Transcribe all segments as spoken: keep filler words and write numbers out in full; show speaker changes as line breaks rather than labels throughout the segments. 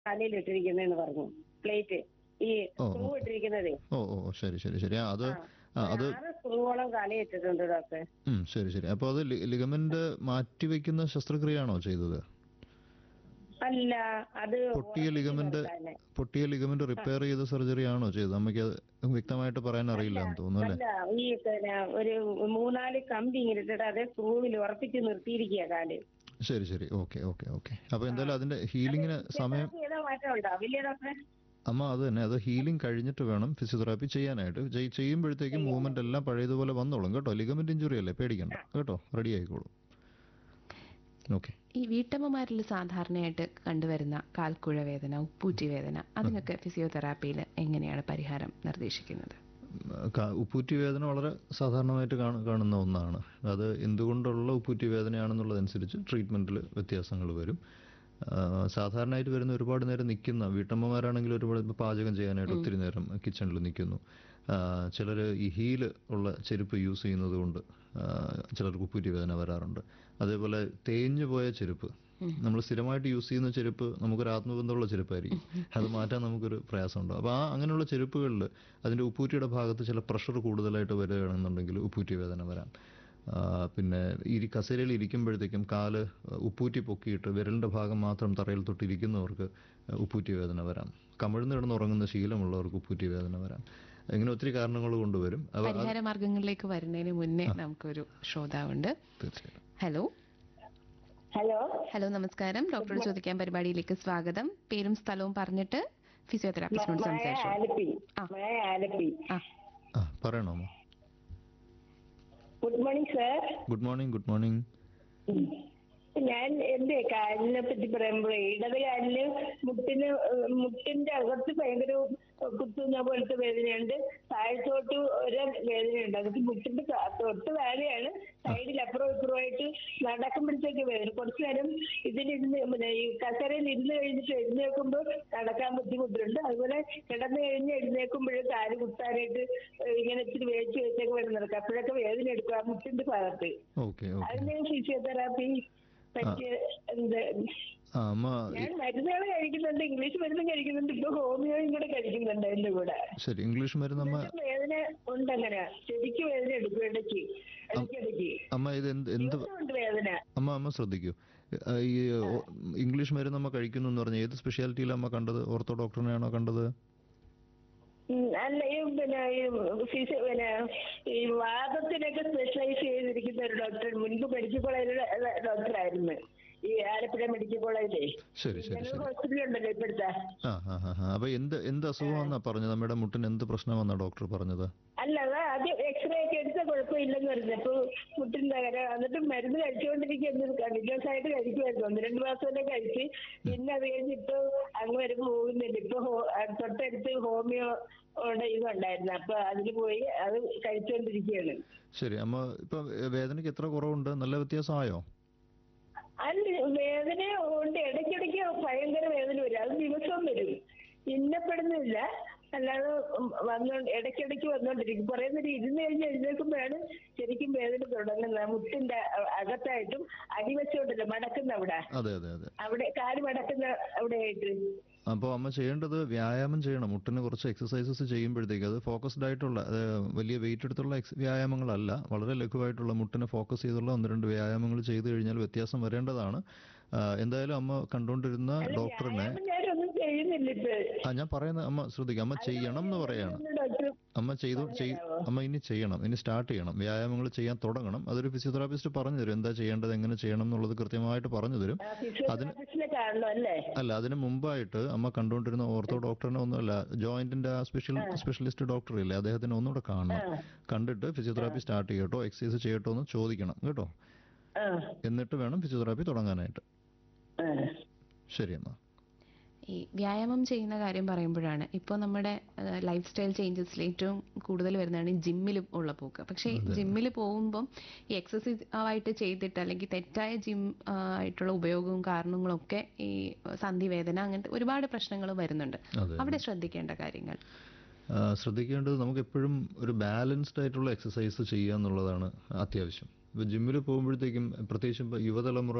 കാലയിൽ ഇട്ടിരിക്കുന്നതെന്ന് പറഞ്ഞു. പ്ലേറ്റ് ഈ
ഓ
സ്ക്രൂ
ഓ
ഇട്ടിരിക്കുന്നതേ.
ഓ ഓ ശരി ശരി ശരി ആ അത്
ആ
ആ
ഒരു
അത്
ആറ് സ്ക്രൂവോളം കാലയിൽ ഇട്ടിട്ടുണ്ട് ഡോക്ടർ.
ഉം, ശരി ശരി. അപ്പോൾ അത് ലിഗമെന്റ് മാറ്റിവെക്കുന്ന ശസ്ത്രക്രിയയാണോ ചെയ്തത്?
അല്ല, അത്
പൊട്ടിയ
ഉറപ്പിച്ച്
ലിഗമെന്റ്
നിർത്താന്.
പൊട്ടിയ ലിഗമെന്റ്
ആ,
റിപ്പയർ ചെയ്ത സർജറി ആണോ ചെയ്തത്? അമ്മയ്ക്ക് അത് വ്യക്തമായിട്ട് പറയാൻ
അല്ല
അറിയില്ല എന്ന് തോന്നുന്നു അല്ലേ?
അല്ല ഈ പിന്നെ ഒരു മൂന്നാല് കമ്പി ഇങ്ങനെ ഇട്ടിട്ട് അതേ സ്ക്രൂവിൽ ഉറപ്പിച്ച് നിർത്തിയിരിക്കുക കാല്.
ശരി ശരി ഓക്കെ ഓക്കെ ഓക്കെ. അപ്പോൾ
ആ,
എന്തായാലും അതിന്റെ
അത്
ഹീലിങ്ങിന് സമയം
ഫിസിയോതെറാപ്പി ചെയ്താൽ മാറ്റം ഉണ്ടാവില്ലേ ഡോക്ടറെ?
അമ്മ അത് തന്നെ, അത് ഹീലിംഗ് കഴിഞ്ഞിട്ട് വേണം ഫിസിയോതെറാപ്പി ചെയ്യാനായിട്ട്. ചെയ്- ചെയ്യുമ്പോഴത്തേക്കും മൂവ്മെന്റ്
ചെയ്യാനായിട്ട്.
എല്ലാം പഴയതുപോലെ വന്നോളും കേട്ടോ. ലിഗമെന്റ് ഇഞ്ചുറി അല്ലേ, പേടിക്കണ്ട
ആ,
കേട്ടോ, റെഡി ആയിക്കോളും. ഓക്കെ.
ഈ വീട്ടമ്മമാരിൽ സാധാരണയായിട്ട് കണ്ടുവരുന്ന കാൽക്കുഴ വേദന, ഉപ്പൂറ്റി വേദന, അതിനൊക്കെ ഫിസിയോതെറാപ്പിയിൽ എങ്ങനെയാണ് പരിഹാരം നിർദ്ദേശിക്കുന്നത്?
ക- ഉപ്പൂറ്റി വേദന വളരെ സാധാരണമായിട്ട് കാണ- കാണുന്ന ഒന്നാണ്. അത് എന്തുകൊണ്ടുള്ള ഉപ്പൂറ്റി വേദനയാണെന്നുള്ളതനുസരിച്ച് ട്രീറ്റ്മെൻറ്റിൽ വ്യത്യാസങ്ങൾ വരും. ആ, സാധാരണയായിട്ട് വരുന്ന ഒരുപാട് നേരം നിൽക്കുന്ന വീട്ടമ്മമാരാണെങ്കിൽ ഒരുപാട് ഇപ്പോൾ പാചകം ചെയ്യാനായിട്ട് ഒത്തിരി നേരം കിച്ചണിൽ നിൽക്കുന്നു. ചിലർ ഈ ഹീല് ഉള്ള ചെരുപ്പ് യൂസ് ചെയ്യുന്നത് കൊണ്ട് ആ, ചിലർക്ക് ഉപ്പൂറ്റി വേദന വരാറുണ്ട്. അതേപോലെ തേഞ്ഞു പോയ ചെരുപ്പ്, നമ്മൾ സ്ഥിരമായിട്ട് യൂസ് ചെയ്യുന്ന ചെരുപ്പ് നമുക്കൊരു ആത്മബന്ധമുള്ള ചെരുപ്പായിരിക്കും, അത് മാറ്റാൻ നമുക്കൊരു പ്രയാസമുണ്ട്. അപ്പോൾ ആ അങ്ങനെയുള്ള ചെരുപ്പുകളിൽ അതിൻ്റെ ഉപ്പൂറ്റിയുടെ ഭാഗത്ത് ചില പ്രഷർ കൂടുതലായിട്ട് വരികയാണെന്നുണ്ടെങ്കിൽ ഉപ്പൂറ്റി വേദന വരാം. ആ, പിന്നെ ഇരി കസേരയിൽ ഇരിക്കുമ്പോഴത്തേക്കും കാല് ഉപ്പൂറ്റി പൊക്കിയിട്ട് വിരലിൻ്റെ ഭാഗം മാത്രം തറയിൽ തൊട്ടിരിക്കുന്നവർക്ക് ഉപ്പൂറ്റി വേദന വരാം. കമിഴ്ന്ന് കിടന്നുറങ്ങുന്ന ശീലമുള്ളവർക്ക് ഉപ്പൂറ്റി വേദന വരാം. ഇങ്ങനെ ഒത്തിരി കാരണങ്ങൾ കൊണ്ടുവരും. അപ്പോൾ അത്
പരിഹാര മാർഗങ്ങളിലേക്ക് വരുന്നതിന് മുന്നേ നമുക്കൊരു ശ്രോതാവുണ്ട്.
തീർച്ചയായും.
ഹലോ
ഹലോ,
ഹലോ നമസ്കാരം. ഡോക്ടറോട് ചോദിക്കാൻ പരിപാടിയിലേക്ക് സ്വാഗതം. പേരും സ്ഥലവും പറഞ്ഞിട്ട് ഫിസിയോതെറാപ്പിസ്റ്റിനോട്
മായ
സംസാരിച്ചു.
ആലപ്പി.
ആ.
മായ ആലപ്പി.
ആ
ആ പറയണോ അമ്മ?
Good morning sir.
Good morning good morning.
ഞാൻ എന്റെ കാലിനെ പറ്റി പറയുമ്പോഴേ ഇടത് കാലിന് മുട്ടിന് ഏഹ് മുട്ടിന്റെ അകത്ത് ഭയങ്കര കുത്തുന്ന പോലത്തെ വേദനയുണ്ട്, താഴത്തോട്ട് ഒരു വേദനയുണ്ട്. അകത്ത് മുട്ടിന്റെ ത- തൊട്ട് താഴെയാണ്, സൈഡിൽ അപ്പുറവും ഇപ്പുറമായിട്ട് നടക്കുമ്പോഴത്തേക്ക് വേദന. കുറച്ചു നേരം ഇതിലിരുന്ന് പിന്നെ ഈ കസേരയിൽ ഇരുന്ന് കഴിഞ്ഞിട്ട് എഴുന്നേൽക്കുമ്പോൾ നടക്കാൻ ബുദ്ധിമുട്ടുണ്ട്. അതുപോലെ കിടന്നു കഴിഞ്ഞ് എഴുന്നേൽക്കുമ്പോഴും കാല് കുത്താനായിട്ട് ഏഹ് ഇങ്ങനെ ഇച്ചിരി വേച്ച് വെച്ചൊക്കെ വേണം നടക്കുക. അപ്പോഴൊക്കെ വേദന എടുക്കുക ആ മുട്ടിന്റെ ഭാഗത്ത്.
Okay okay.
അതിന് ഫിസിയോതെറാപ്പി പറ്റിയ എന്ത്?
ആ അമ്മ
ഞാൻ മരുന്നുകൾ കഴിക്കുന്നുണ്ട്, ഇംഗ്ലീഷ് മരുന്നും കഴിക്കുന്നുണ്ട്, ഇപ്പൊ ഹോമിയോയും കൂടെ കഴിക്കുന്നുണ്ട് അതിന്റെ കൂടെ.
ശരി, ഇംഗ്ലീഷ് മരുന്ന് അമ്മ
എന്നിട്ടും വേദന ഉണ്ട്. അങ്ങനെ ശരിക്കും വേദന എടുക്കും ഇടയ്ക്ക് ഇടയ്ക്കിടയ്ക്ക്
അമ്മ ഇത് എന്ത് എന്ത്
ദിവസമുണ്ട് വേദന.
അമ്മ അമ്മ ശ്രദ്ധിക്കൂ. ആ, ഈ ഓ- ഇംഗ്ലീഷ് മരുന്ന് അമ്മ കഴിക്കുന്നു എന്ന് പറഞ്ഞാൽ ഏത് സ്പെഷ്യാലിറ്റിയിലാണ് അമ്മ കണ്ടത്? ഓർത്തോ ഡോക്ടറിനെയാണോ കണ്ടത്?
ഉം, അല്ല ഈ പിന്നെ ഈ ഫിസി പിന്നെ ഈ വാദത്തിനൊക്കെ സ്പെഷ്യലൈസ് ചെയ്തിരിക്കുന്ന ഒരു ഡോക്ടർ മുൻപ് മെഡിക്കൽ കോളേജിലെ ഡോക്ടറായിരുന്നു, ഈ ആലപ്പുഴ മെഡിക്കൽ കോളേജിലെ.
ശരി ശരി
ജനറൽ
ശരി.
ഹോസ്പിറ്റൽ ഉണ്ടല്ലോ ഇപ്പോഴത്തെ.
ആ ആ ആ ആ. അപ്പൊ എന്ത് എന്ത് അസുഖമാണെന്നാ പറഞ്ഞത്? നമ്മുടെ മുട്ടിന് എന്ത് പ്രശ്നമാണെന്നാ ഡോക്ടർ പറഞ്ഞത്?
അല്ല, അത് ആദ്യം എക്സ്റേ ഒക്കെ എടുത്ത കുഴപ്പമില്ലെന്ന് പറഞ്ഞു. അപ്പൊ മുട്ടിന് തകരാ, എന്നിട്ട് മരുന്ന് കഴിച്ചുകൊണ്ടിരിക്കുന്നു, കണ്ടിന്യൂസ് ആയിട്ട് കഴിക്കുമായിരുന്നു. ഒന്ന് രണ്ട് മാസം വരെ കഴിച്ച്, പിന്നെ അത് കഴിഞ്ഞിട്ട് അങ്ങ് വരെ പോകുന്നില്ല. ഇപ്പൊ ഹോ- തൊട്ടടുത്ത് ഹോമിയോ യുടെ ഇതുണ്ടായിരുന്നു, അപ്പൊ അതിന് പോയി അത് കഴിച്ചുകൊണ്ടിരിക്കുകയാണ്.
ശരി അമ്മ, ഇപ്പൊ വേദനയ്ക്ക് എത്ര കുറവുണ്ട്? നല്ല വ്യത്യാസമായോ?
അല്ല, വേദന ഉണ്ട്, ഇടയ്ക്കിടയ്ക്ക് ഭയങ്കര വേദന വരും. അത് ദിവസവും വരും, ഇന്നപ്പെടുന്നില്ല. അല്ലാതെ വന്നോണ്ട് ഇടയ്ക്കിടയ്ക്ക് വന്നോണ്ടിരിക്കും. കുറെ നേരം ഇരുന്ന് കഴിഞ്ഞ് എഴുന്നേൽക്കുമ്പോഴാണ് ശരിക്കും വേദന തുടങ്ങുന്നത്. മുട്ടിന്റെ അകത്തായിട്ടും അടിവശമുണ്ടല്ലോ മടക്കുന്ന അവിടെ,
അതെ അതെ അതെ.
അവിടെ കാല് മടക്കുന്ന അവിടെ ആയിട്ട്.
അപ്പോൾ അമ്മ ചെയ്യേണ്ടത് വ്യായാമം ചെയ്യണം. മുട്ടിന് കുറച്ച് എക്സസൈസസ് ചെയ്യുമ്പോഴത്തേക്ക് അത് ഫോക്കസ്ഡ് ആയിട്ടുള്ള, അത് വലിയ വെയിറ്റ് എടുത്തുള്ള എക്സ് വ്യായാമങ്ങളല്ല, വളരെ ലഘുവായിട്ടുള്ള മുട്ടിനെ ഫോക്കസ് ചെയ്തുള്ള ഒന്ന് രണ്ട് വ്യായാമങ്ങൾ ചെയ്തു കഴിഞ്ഞാൽ വ്യത്യാസം വരേണ്ടതാണ്. ആ, എന്തായാലും അമ്മ കണ്ടുകൊണ്ടിരുന്ന
അല്ല,
ഡോക്ടറിനെ
വ്യായാമം ഞാനൊന്നും ചെയ്യുന്നില്ല ഇപ്പൊ.
ആ ഞാൻ പറയുന്നത് അമ്മ ശ്രദ്ധിക്കുക. അമ്മ ചെയ്യണം എന്ന് പറയാണ്.
ഡോക്ടർ
അമ്മ ചെയ്തു ചെയ് അമ്മ ഇനി ചെയ്യണം, ഇനി സ്റ്റാർട്ട് ചെയ്യണം, വ്യായാമങ്ങൾ ചെയ്യാൻ തുടങ്ങണം. അതൊരു ഫിസിയോതെറാപ്പിസ്റ്റ് പറഞ്ഞു തരും, എന്താ ചെയ്യേണ്ടത്, എങ്ങനെ ചെയ്യണം എന്നുള്ളത് കൃത്യമായിട്ട് പറഞ്ഞു തരും. അതിന്
ഫിസിയോതെറാപ്പിസ്റ്റിനെ കാണണം അല്ലേ?
അല്ല, അതിന് മുമ്പായിട്ട് അമ്മ കണ്ടുകൊണ്ടിരുന്ന ഓർത്തോ ഡോക്ടറിനെ ഒന്നുമല്ല, ജോയിന്റിന്റെ ആ സ്പെഷ്യൽ സ്പെഷ്യലിസ്റ്റ് ഡോക്ടർ ഇല്ലേ, അദ്ദേഹത്തിന് ഒന്നുകൂടെ കാണണം. കണ്ടിട്ട് ഫിസിയോതെറാപ്പി സ്റ്റാർട്ട് ചെയ്യട്ടോ, എക്സസൈസ് ചെയ്യട്ടോ എന്ന് ചോദിക്കണം കേട്ടോ.
ആ
എന്നിട്ട് വേണം ഫിസിയോതെറാപ്പി തുടങ്ങാനായിട്ട്.
ആ
ശരി അമ്മ.
ഈ വ്യായാമം ചെയ്യുന്ന കാര്യം പറയുമ്പോഴാണ് ഇപ്പോൾ നമ്മുടെ ലൈഫ് സ്റ്റൈൽ ചേഞ്ചസിൽ ഏറ്റവും കൂടുതൽ വരുന്നതാണ് ഈ ജിമ്മിൽ ഉള്ള പോക്ക്. പക്ഷേ ജിമ്മിൽ പോകുമ്പം ഈ എക്സസൈസ് ആയിട്ട് ചെയ്തിട്ട് അല്ലെങ്കിൽ തെറ്റായ ജിം ആയിട്ടുള്ള ഉപയോഗവും കാരണങ്ങളും ഒക്കെ ഈ സന്ധിവേദന അങ്ങനത്തെ ഒരുപാട് പ്രശ്നങ്ങൾ വരുന്നുണ്ട്.
അതെ.
അവിടെ ശ്രദ്ധിക്കേണ്ട കാര്യങ്ങൾ
ആ, ശ്രദ്ധിക്കേണ്ടത് നമുക്ക് എപ്പോഴും ഒരു ബാലൻസ്ഡ് ആയിട്ടുള്ള എക്സസൈസ് ചെയ്യുക എന്നുള്ളതാണ് അത്യാവശ്യം. ഇപ്പോൾ ജിമ്മിൽ പോകുമ്പോഴത്തേക്കും പ്രത്യേകിച്ചും ഇപ്പോൾ യുവതലമുറ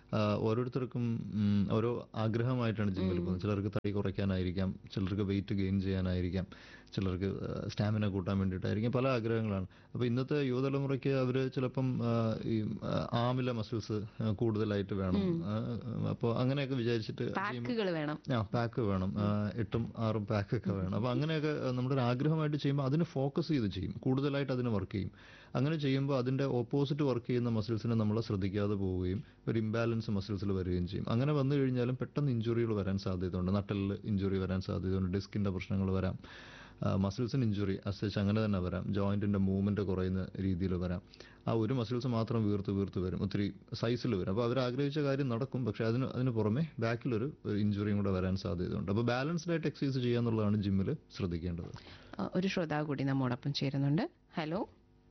ഓരോരുത്തർക്കും ഉം, ഓരോ ആഗ്രഹമായിട്ടാണ് ജിമ്മിൽ പോകുന്നത്. ചിലർക്ക് തടി കുറയ്ക്കാനായിരിക്കാം, ചിലർക്ക് വെയിറ്റ് ഗെയിൻ ചെയ്യാനായിരിക്കാം, ചിലർക്ക് സ്റ്റാമിന കൂട്ടാൻ വേണ്ടിയിട്ടായിരിക്കും, പല ആഗ്രഹങ്ങളാണ്. അപ്പോൾ ഇന്നത്തെ യുവതലമുറയ്ക്ക് അവർ ചിലപ്പം ആ, ഈ ആമിലെ മസിൽസ് കൂടുതലായിട്ട് വേണം, അപ്പോൾ അങ്ങനെയൊക്കെ വിചാരിച്ചിട്ട്
പാക്കുകൾ വേണം,
ആ പാക്ക് വേണം, ആ, എട്ടും ആറും പാക്കൊക്കെ വേണം. അപ്പോൾ അങ്ങനെയൊക്കെ നമ്മുടെ ഒരു ആഗ്രഹമായിട്ട് ചെയ്യുമ്പോൾ അതിന് ഫോക്കസ് ചെയ്ത് ചെയ്യും, കൂടുതലായിട്ട് അതിന് വർക്ക് ചെയ്യും. അങ്ങനെ ചെയ്യുമ്പോൾ അതിൻ്റെ ഓപ്പോസിറ്റ് വർക്ക് ചെയ്യുന്ന മസിൽസിനെ നമ്മൾ ശ്രദ്ധിക്കാതെ പോവുകയും ഒരു ഇംബാലൻസ് മസിൽസിൽ വരികയും ചെയ്യും. അങ്ങനെ വന്നു കഴിഞ്ഞാലും പെട്ടെന്ന് ഇഞ്ചുറികൾ വരാൻ സാധ്യതയുണ്ട്. നട്ടലിൽ ഇഞ്ചുറി വരാൻ സാധ്യതയുണ്ട്, ഡിസ്കിൻ്റെ പ്രശ്നങ്ങൾ വരാം, മസിൽസിന് ഇഞ്ചുറി അസച്ച് അങ്ങനെ തന്നെ വരാം, ജോയിൻറ്റിൻ്റെ മൂവ്മെൻറ്റ് കുറയുന്ന രീതിയിൽ വരാം. ആ ഒരു മസിൽസ് മാത്രം വീർത്ത് വീർത്ത് വരും, ഒത്തിരി സൈസിൽ വരും. അപ്പോൾ അവർ ആഗ്രഹിച്ച കാര്യം നടക്കും, പക്ഷേ അതിന് അതിന് പുറമെ ബാക്കിലൊരു ഇഞ്ചുറിയും കൂടെ വരാൻ സാധ്യതയുണ്ട്. അപ്പോൾ ബാലൻസ്ഡ് ആയിട്ട് എക്സസൈസ് ചെയ്യുക എന്നുള്ളതാണ് ജിമ്മിൽ ശ്രദ്ധിക്കേണ്ടത്.
ഒരു ശ്രോതാവ് കൂടി നമ്മോടൊപ്പം ചേരുന്നുണ്ട്. ഹലോ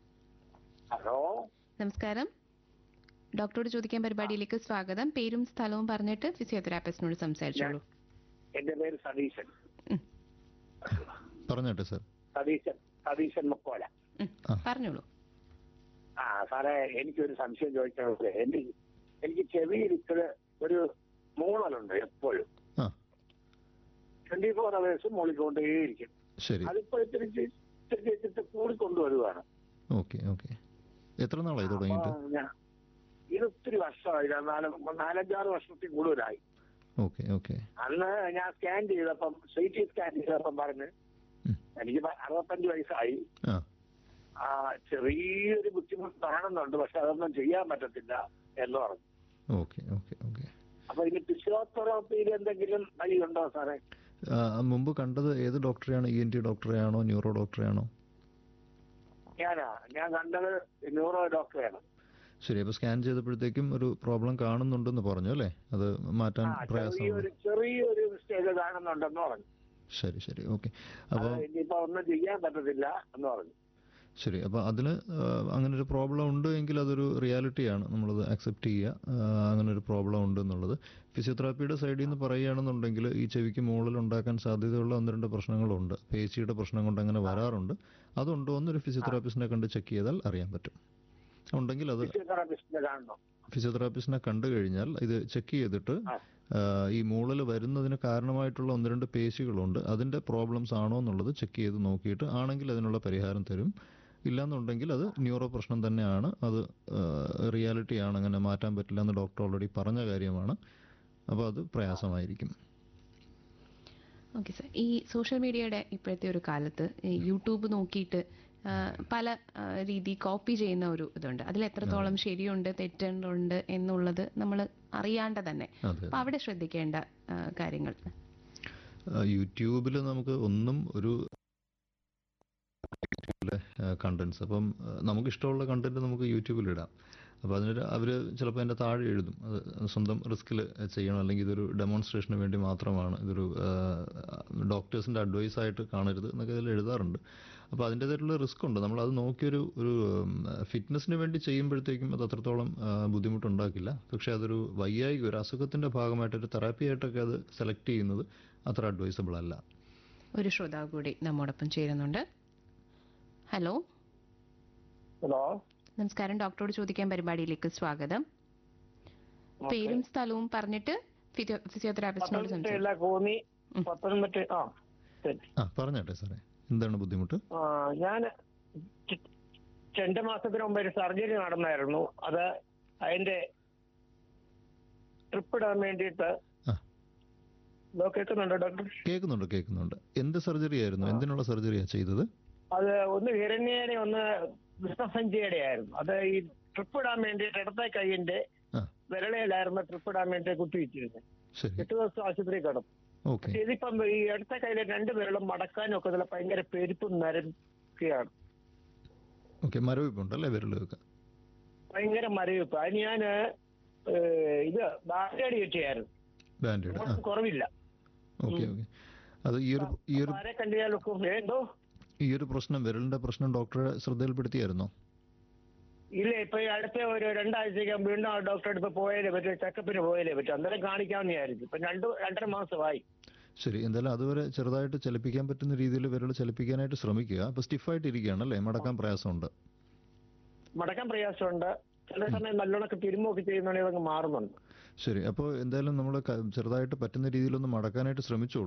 ഹലോ
നമസ്കാരം, ഡോക്ടറോട് ചോദിക്കാൻ പരിപാടിയിലേക്ക് സ്വാഗതം. പേരും സ്ഥലവും പറഞ്ഞിട്ട് ഫിസിയോതെറാപ്പിസ്റ്റിനോട് സംസാരിച്ചോളൂ.
എന്റെ പേര് സതീശൻ.
പറഞ്ഞോട്ടെ സാർ.
സതീശൻ സതീശൻ മുക്കോല.
പറഞ്ഞോളൂ.
ആ സാറേ, എനിക്കൊരു സംശയം ചോദിക്കാനുള്ളത്, എനിക്ക് എനിക്ക് ചെവിയിൽ ഇത്ര ഒരു മൂളലുണ്ട് എപ്പോഴും, ട്വന്റി ഫോർ അവേഴ്സ് മൂളിക്കൊണ്ടേയിരിക്കും. അതിപ്പോ ഇത്തിരി ഇത്തിരി ഇത്തിരി കൂടിക്കൊണ്ടുവരുവാണ്.
ഓക്കെ ഓക്കെ എത്ര നാളായി തുടങ്ങിയിട്ട്?
ഇത് ഒത്തിരി വർഷമായി, നാല് നാലഞ്ചാറ് വർഷത്തിൽ കൂടുതലായി.
ഓക്കെ ഓക്കെ
അന്ന് ഞാൻ സ്കാൻ ചെയ്തപ്പം, സി ടി സ്കാൻ ചെയ്തപ്പം പറഞ്ഞ് എനിക്ക് അറുപത്തഞ്ച് വയസ്സായി, ആ ചെറിയൊരു ബുദ്ധിമുട്ട് കാണുന്നുണ്ട്, പക്ഷെ അതൊന്നും ചെയ്യാൻ പറ്റത്തില്ല എന്ന് പറഞ്ഞു.
ഓക്കെ ഓക്കെ ഓക്കെ
അപ്പൊ ഇനി ഫിസിയോതെറാപ്പിയിൽ എന്തെങ്കിലും വഴിയുണ്ടോ സാറേ?
മുമ്പ് കണ്ടത് ഏത് ഡോക്ടറെയാണ്? E N T ഡോക്ടറെയാണോ neuro ഡോക്ടറെയാണോ?
ഞാനാ ഞാൻ കണ്ടത് ന്യൂറോ ഡോക്ടറെയാണ്.
ശരി. അപ്പൊ സ്കാൻ ചെയ്തപ്പോഴത്തേക്കും ഒരു പ്രോബ്ലം കാണുന്നുണ്ടെന്ന് പറഞ്ഞു അല്ലേ? അത് മാറ്റാൻ പ്രയാസമാണ്.
ചെറിയൊരു മിസ്റ്റേക്ക് കാണുന്നുണ്ടെന്ന് പറഞ്ഞു.
ശരി ശരി ഓക്കെ. അപ്പോൾ
ഇനിയിപ്പോ ഒന്നും ചെയ്യാൻ പറ്റത്തില്ല എന്ന് പറഞ്ഞു.
ശരി. അപ്പോൾ അതിന് അങ്ങനെ ഒരു പ്രോബ്ലം ഉണ്ട് എങ്കിൽ അതൊരു റിയാലിറ്റിയാണ്, നമ്മളത് അക്സെപ്റ്റ് ചെയ്യുക, അങ്ങനെ ഒരു പ്രോബ്ലം ഉണ്ട് എന്നുള്ളത്. ഫിസിയോതെറാപ്പിയുടെ സൈഡിൽ നിന്ന് പറയുകയാണെന്നുണ്ടെങ്കിൽ ഈ ചെവിക്ക് മുകളിൽ ഉണ്ടാക്കാൻ സാധ്യതയുള്ള ഒന്ന് രണ്ട് പ്രശ്നങ്ങളുണ്ട്, പേശിയുടെ പ്രശ്നം കൊണ്ട് അങ്ങനെ വരാറുണ്ട്. അതുണ്ടോ എന്നൊരു ഫിസിയോതെറാപ്പിസ്റ്റിനെ കണ്ട് ചെക്ക് ചെയ്താൽ അറിയാൻ പറ്റും. ഉണ്ടെങ്കിൽ അത് ഫിസിയോതെറാപ്പിസ്റ്റിനെ കണ്ടു കഴിഞ്ഞാൽ ഇത് ചെക്ക് ചെയ്തിട്ട് ഈ മൂളൽ വരുന്നതിന് കാരണമായിട്ടുള്ള ഒന്ന് രണ്ട് പേശികളുണ്ട്, അതിൻ്റെ പ്രോബ്ലംസ് ആണോ എന്നുള്ളത് ചെക്ക് ചെയ്ത് നോക്കിയിട്ട് ആണെങ്കിൽ അതിനുള്ള പരിഹാരം തരും. ഇല്ലാന്നുണ്ടെങ്കിൽ അത് ന്യൂറോ പ്രശ്നം തന്നെയാണ്, അത് റിയാലിറ്റിയാണ്, അങ്ങനെ മാറ്റാൻ പറ്റില്ല എന്ന് ഡോക്ടർ ഓൾറെഡി പറഞ്ഞ കാര്യമാണ്. അപ്പോൾ അത് പ്രയാസമായിരിക്കും.
ഓക്കെ സാർ, ഈ സോഷ്യൽ മീഡിയയുടെ ഇപ്പോഴത്തെ ഒരു കാലത്ത് യൂട്യൂബ് നോക്കിയിട്ട് പല രീതി കോപ്പി ചെയ്യുന്ന ഒരു ഇതുണ്ട്. അതിൽ എത്രത്തോളം ശരിയുണ്ട് തെറ്റുണ്ട് എന്നുള്ളത് നമ്മൾ അറിയാണ്ട് തന്നെ, അപ്പൊ അവിടെ ശ്രദ്ധിക്കേണ്ട കാര്യങ്ങൾ.
യൂട്യൂബിൽ നമുക്ക് ഒന്നും ഒരു കണ്ടന്റ്സ്, അപ്പം നമുക്ക് ഇഷ്ടമുള്ള കണ്ടന്റ് നമുക്ക് യൂട്യൂബിൽ ഇടാം. അപ്പോൾ അതിനൊരു അവർ ചിലപ്പോൾ അതിൻ്റെ താഴെ എഴുതും അത് സ്വന്തം റിസ്കിൽ ചെയ്യണം, അല്ലെങ്കിൽ ഇതൊരു ഡെമോൺസ്ട്രേഷന് വേണ്ടി മാത്രമാണ്, ഇതൊരു ഡോക്ടേഴ്സിൻ്റെ അഡ്വൈസ് ആയിട്ട് കാണരുത് എന്നൊക്കെ അതിൽ എഴുതാറുണ്ട്. അപ്പോൾ അതിൻ്റേതായിട്ടുള്ള റിസ്ക് ഉണ്ട്. നമ്മളത് നോക്കിയൊരു ഒരു ഫിറ്റ്നസ്സിന് വേണ്ടി ചെയ്യുമ്പോഴത്തേക്കും അത് അത്രത്തോളം ബുദ്ധിമുട്ടുണ്ടാക്കില്ല. പക്ഷേ അതൊരു വയ്യായിക ഒരു അസുഖത്തിൻ്റെ ഭാഗമായിട്ടൊരു തെറാപ്പി ആയിട്ടൊക്കെ അത് സെലക്ട് ചെയ്യുന്നത് അത്ര അഡ്വൈസബിൾ അല്ല.
ഒരു ശ്രോതാവ് കൂടി നമ്മോടൊപ്പം ചേരുന്നുണ്ട്. ഹലോ
ഹലോ
നമസ്കാരം, ഡോക്ടറോട് ചോദിക്കാൻ പരിപാടിയിലേക്ക് സ്വാഗതം. പേരും സ്ഥലവും പറഞ്ഞിട്ട് ഫിസിയോതെറാപ്പിസ്റ്റിനോട്
പറഞ്ഞോട്ടെ സാറേ, എന്താണ് ബുദ്ധിമുട്ട്?
ഞാൻ രണ്ട് മാസത്തിന് മുമ്പ് ഒരു സർജറി നടന്നായിരുന്നു. അത് അതിന്റെ ട്രിപ്പ് ഇടാൻ വേണ്ടിയിട്ട്. കേൾക്കുന്നുണ്ടോ ഡോക്ടർ?
കേൾക്കുന്നുണ്ട് കേൾക്കുന്നുണ്ട്. എന്ത് സർജറി ആയിരുന്നു? എന്തിനുള്ള സർജറിയാണ് ചെയ്തത്?
അത് ഒന്ന് ഹിരണ്യേനെ ഒന്ന് വിഷ്ണസഞ്ചിയുടെ ആയിരുന്നു. അത് ഈ ട്രിപ്പ് ഇടാൻ വേണ്ടിയിട്ട് ഇടത്തെ കൈയിന്റെ വിരളയിലായിരുന്നു ട്രിപ്പ് ഇടാൻ വേണ്ടി കുത്തിവെച്ചിരുന്നത്. എട്ട് ദിവസം ആശുപത്രി കിടന്നു. പക്ഷെ ഇതിപ്പം ഈ ഇടത്തെ കയ്യിലെ രണ്ട് വിരളും മടക്കാനും ഒക്കെ ഇതിൽ ഭയങ്കര പെരുപ്പും നരക്കുകയാണ്. ഭയങ്കര മരവിപ്പ്. അതിന് ഞാന് ഇത് ബാൻഡേഡ് കെട്ടിയായിരുന്നു, കുറവില്ല. ആരെ കണ്ടിയാലൊക്കെ എന്തോ
ഈ ഒരു പ്രശ്നം, വിരലിന്റെ പ്രശ്നം ഡോക്ടറെ ശ്രദ്ധയിൽപ്പെടുത്തിയായിരുന്നോ?
ഇല്ല, ഇപ്പൊ അടുത്ത ഒരു രണ്ടാഴ്ചയ്ക്ക് വീണ്ടും ഡോക്ടറെ അടുത്ത് പോയാലേ പറ്റും, ചെക്കപ്പിന് പോയാലേ പറ്റും. അന്നേരം കാണിക്കാമെന്ന് വിചാരിച്ചു. ഇപ്പൊ രണ്ടു രണ്ടര മാസമായി.
ശരി, എന്തായാലും അതുവരെ ചെറുതായിട്ട് ചലിപ്പിക്കാൻ പറ്റുന്ന രീതിയിൽ വിരൽ ചലിപ്പിക്കാനായിട്ട് ശ്രമിക്കുക. അപ്പൊ സ്റ്റിഫായിട്ട് ഇരിക്കുകയാണ് അല്ലേ? മടക്കാൻ പ്രയാസമുണ്ട്?
മടക്കാൻ പ്രയാസമുണ്ട്. ചില സമയം നല്ലോണൊക്കെ തിരുമൊക്കെ ചെയ്യുന്നുണ്ടെങ്കിൽ അതങ്ങ് മാറുന്നുണ്ട്.
ശരി. അപ്പോൾ എന്തായാലും നമ്മൾ ചെറുതായിട്ട് പറ്റുന്ന രീതിയിലൊന്ന് മടക്കാനായിട്ട് ശ്രമിച്ചോളൂ.